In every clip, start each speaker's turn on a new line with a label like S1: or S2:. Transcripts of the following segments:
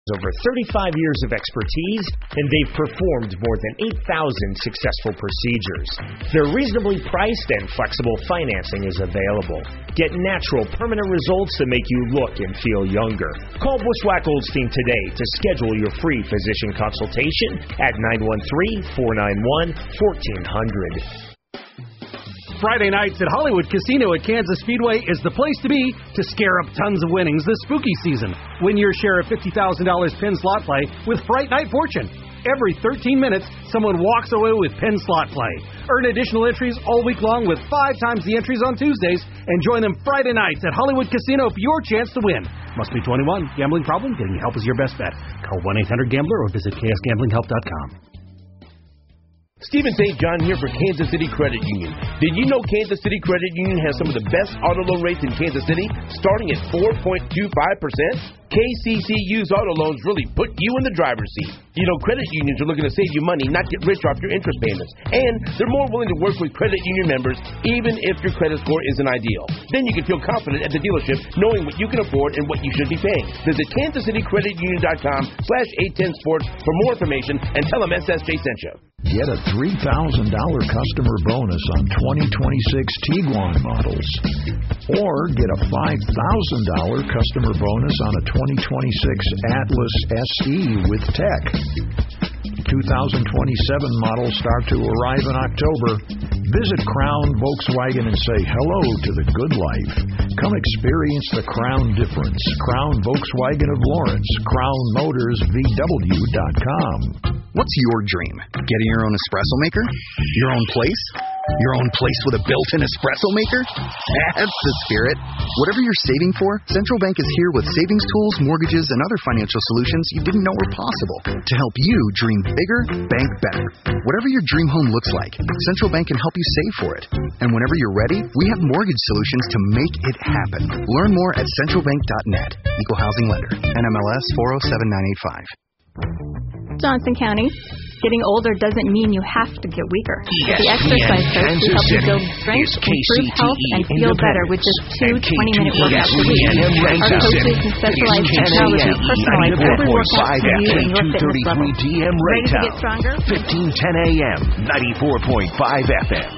S1: over 35 years of expertise, and they've performed more than 8,000 successful procedures. Their reasonably priced and flexible financing is available. Get natural, permanent results that make you look and feel younger. Call Bushwhack Goldstein today to schedule your free physician consultation at 913-491-1400.
S2: Friday nights at Hollywood Casino at Kansas Speedway is the place to be to scare up tons of winnings this spooky season. Win your share of $50,000 pin slot play with Fright Night Fortune. Every 13 minutes, someone walks away with pin slot play. Earn additional entries all week long with 5 times the entries on Tuesdays, and join them Friday nights at Hollywood Casino for your chance to win. Must be 21. Gambling problem? Getting help is your best bet. Call 1-800-GAMBLER or visit ksgamblinghelp.com.
S3: Stephen St. John here for Kansas City Credit Union. Did you know Kansas City Credit Union has some of the best auto loan rates in Kansas City, starting at 4.25%? KCC used auto loans really put you in the driver's seat. You know, credit unions are looking to save you money, not get rich off your interest payments. And they're more willing to work with credit union members, even if your credit score isn't ideal. Then you can feel confident at the dealership, knowing what you can afford and what you should be paying. Visit KansasCityCreditUnion.com/810sports for more information and tell them SSJ sent you.
S4: Get a $3,000 customer bonus on 2026 Tiguan models. Or get a $5,000 customer bonus on a 2026 Atlas SE with tech. 2027 models start to arrive in October. Visit Crown Volkswagen and say hello to the good life. Come experience the Crown difference. Crown Volkswagen of Lawrence. CrownMotorsVW.com.
S5: What's your dream? Getting your own espresso maker? Your own place? Your own place with a built-in espresso maker? That's the spirit. Whatever you're saving for, Central Bank is here with savings tools, mortgages, and other financial solutions you didn't know were possible to help you dream bigger, bank better. Whatever your dream home looks like, Central Bank can help you save for it. And whenever you're ready, we have mortgage solutions to make it happen. Learn more at centralbank.net. Equal housing lender. NMLS 407985.
S6: Johnson County. Getting older doesn't mean you have to get weaker. The exercise coach will help you build strength, improve health, and feel better with just 2 20-minute workouts a week. Our coaches and specialized technology personalize every workout to you and your fitness level. Ready to get stronger?
S1: 1510 AM, 94.5 FM.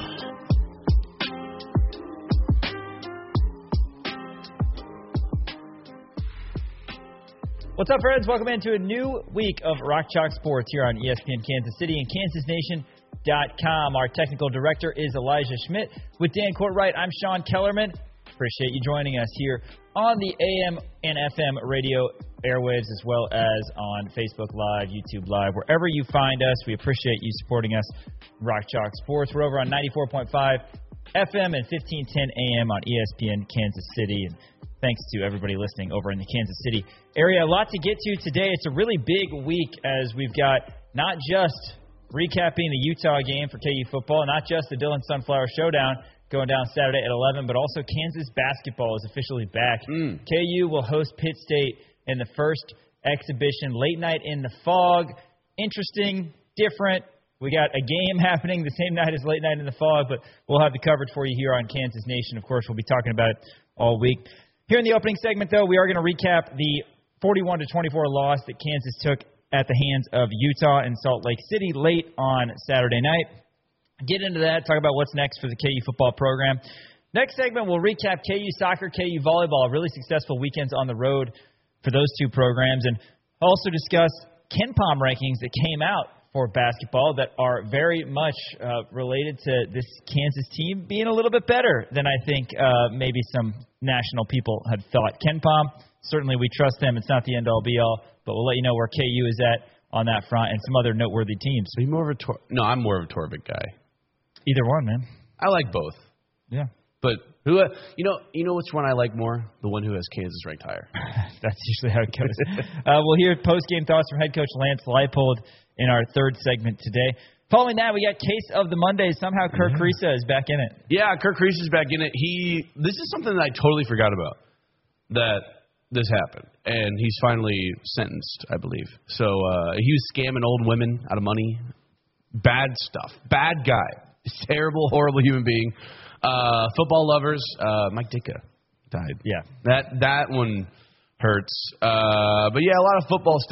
S7: What's up, friends? Welcome into a new week of Rock Chalk Sports here on ESPN Kansas City and KansasNation.com. Our technical director is Elijah Schmidt. With Dan Courtwright, I'm Sean Kellerman. Appreciate you joining us here on the AM and FM radio airwaves, as well as on Facebook Live, YouTube Live, wherever you find us. We appreciate you supporting us, Rock Chalk Sports. We're over on 94.5 FM and 1510 AM on ESPN Kansas City. And thanks to everybody listening over in the Kansas City area. A lot to get to today. It's a really big week as we've got not just recapping the Utah game for KU football, not just the Dillon Sunflower Showdown going down Saturday at 11, but also Kansas basketball is officially back. KU will host Pitt State in the first exhibition, late night in the fog. Interesting, different. We got a game happening the same night as late night in the fog, but we'll have the coverage for you here on Kansas Nation. Of course, we'll be talking about it all week. Here in the opening segment, though, we are going to recap the 41-24 loss that Kansas took at the hands of Utah in Salt Lake City late on Saturday night. Get into that, talk about what's next for the KU football program. Next segment, we'll recap KU soccer, KU volleyball, really successful weekends on the road for those two programs, and also discuss KenPom rankings that came out for basketball that are very much related to this Kansas team being a little bit better than I think maybe some national people had thought. KenPom, certainly we trust them. It's not the end-all, be-all, but we'll let you know where KU is at on that front and some other noteworthy teams.
S8: Are you more of a No, I'm more of a Torvik guy.
S7: Either one, man.
S8: I like both.
S7: Yeah.
S8: But who? You know which one I like more? The one who has Kansas ranked higher.
S7: That's usually how it goes. We'll hear post-game thoughts from head coach Lance Leipold in our third segment today. Following that, we got Case of the Monday. Somehow Kirk Risa is back in it.
S8: Yeah, Kirk Risa is back in it. This is something that I totally forgot about, that this happened. And he's finally sentenced, I believe. So he was scamming old women out of money. Bad stuff. Bad guy. Terrible, horrible human being. Football lovers, Mike Ditka died.
S7: Yeah.
S8: That one hurts. But yeah, a lot of football stuff.